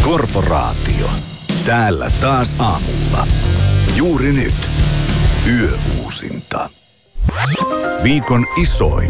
Korporaatio. Täällä taas aamulla. Juuri nyt. Yöuusinta. Viikon isoin